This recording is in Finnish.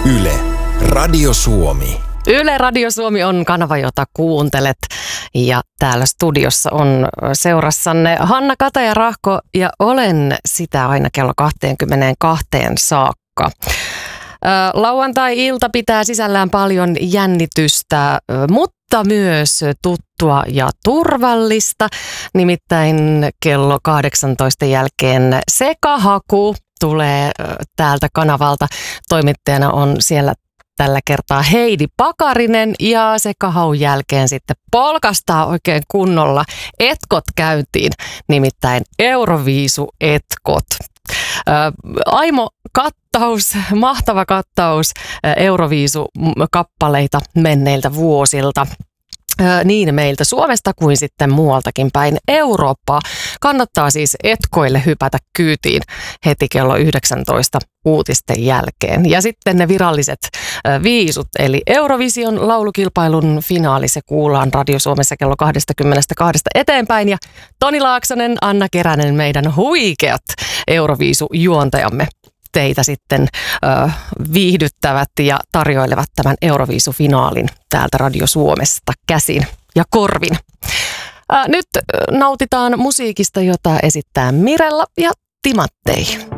Yle, Radio Suomi. Yle Radio Suomi on kanava, jota kuuntelet, ja täällä studiossa on seurassanne Hanna Kataja-Rahko, ja olen sitä aina kello 22 saakka. Lauantai-ilta pitää sisällään paljon jännitystä, mutta myös tuttua ja turvallista. Nimittäin kello 18 jälkeen Sekahaku tulee täältä kanavalta. Toimittajana on siellä tällä kertaa Heidi Pakarinen, ja Sekahaun jälkeen sitten polkastaa oikein kunnolla etkot käyntiin, nimittäin Euroviisu-etkot. Aimo kattaus, mahtava kattaus Euroviisu-kappaleita menneiltä vuosilta. Niin meiltä Suomesta kuin sitten muualtakin päin Eurooppaa. Kannattaa siis etkoille hypätä kyytiin heti kello 19 uutisten jälkeen. Ja sitten ne viralliset viisut, eli Eurovision laulukilpailun finaali, se kuullaan Radio Suomessa kello 22 eteenpäin. Ja Toni Laaksonen, Anna Keränen, meidän huikeat Euroviisu-juontajamme teitä sitten viihdyttävät ja tarjoilevat tämän Euroviisu-finaalin täältä Radio Suomesta käsin ja korvin. Nyt nautitaan musiikista, jota esittää Mirella ja Timattei.